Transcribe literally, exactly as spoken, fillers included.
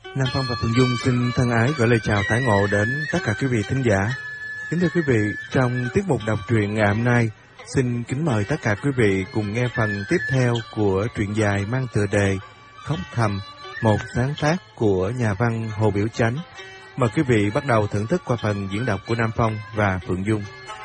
Nam Phong và Phượng Dung xin thân ái gửi lời chào tái ngộ đến tất cả quý vị thính giả. Kính thưa quý vị, trong tiết mục đọc truyện ngày hôm nay, xin kính mời tất cả quý vị cùng nghe phần tiếp theo của truyện dài mang tựa đề Khóc Thầm, một sáng tác của nhà văn Hồ Biểu Chánh. Mời quý vị bắt đầu thưởng thức qua phần diễn đọc của Nam Phong và Phượng Dung.